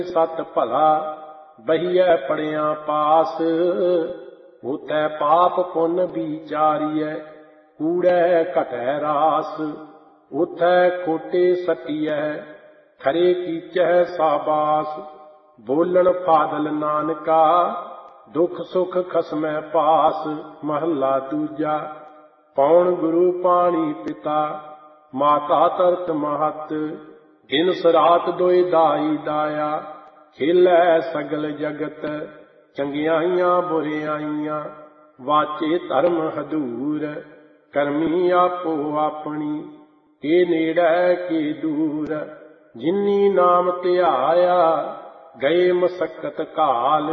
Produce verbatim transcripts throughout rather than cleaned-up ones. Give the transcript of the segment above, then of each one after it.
सत भला बहिए पड़िया पास। होतै पाप पुन विचारिय कूड़ै घटै रास। उथै खोटे सटिय खरे कीचै साबास। बोलन फादल नानका दुख सुख खसमै पास। महला दूजा। पौन गुरु पाणी पिता माता तरत महत। दिन सरात दोए दाई दाया खेलै सगल जगत। चंगियाइयां बुरियाइयां वाचे धर्म हदूर। करमी आपो आपनी के नेड़ै के दूर। जिन्नी नाम ध्याया गए मसक्कत काल।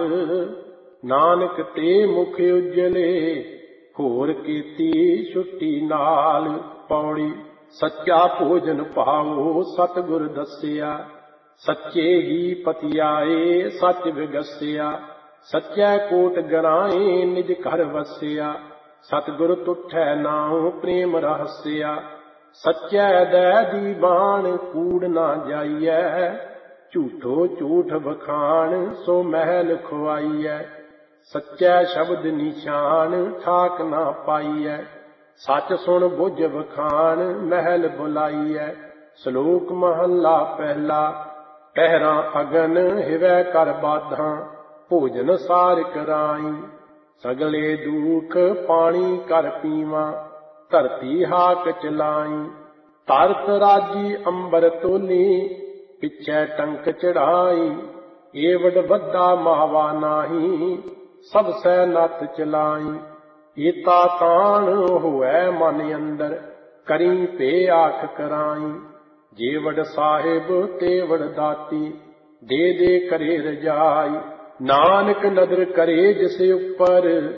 नानक ते मुख उजले होर कीती छुट्टी नाल। पौड़ी। सच्चा भोजन पाओ सतगुर दसिया। सच्चे ही पतियाए सच विगसिया। सच्चै कोट गराए निज घर वसिया। सतगुर तुठै नाउ प्रेम रहसिया। सच्चै दै दी बाण कूड़ ना जाइयै। झूठो झूठ बखान सो महल खुआइयै। सच्चै शब्द निशान ठाक ना पाइयै। सच सुन बुझ बखान महल बुलाइयै। श्लोक महला पहला। ਪਹਿਰਾਂ ਅਗਨ ਹਿਵੈ ਕਰ ਬਾਧਾਂ ਭੋਜਨ ਸਾਰ ਕਰਾਈ। ਸਗਲੇ ਦੁਖ ਪਾਣੀ ਕਰ ਪੀਵਾਂ ਧਰਤੀ ਹਾਕ ਚਲਾਈ। ਧਰਤ ਰਾਜੀ ਅੰਬਰ ਤੋਲੀ ਪਿੱਛੇ ਟੰਕ ਚੜਾਈ। ਏਵਡ ਵੱਡਾ ਮਾਵਾ ਨਾਹੀ ਸਭ ਸੈ ਨੱਥ ਚਲਾਈ। ਏਤਾ ਤਾਣ ਹੋਐ ਮਨ ਅੰਦਰ ਕਰੀ ਭੇ ਆਖ ਕਰਾਈ। जेवड़ साहिब तेवड़ दाती दे दे करे रजाई। नानक नदर करे जिस उपर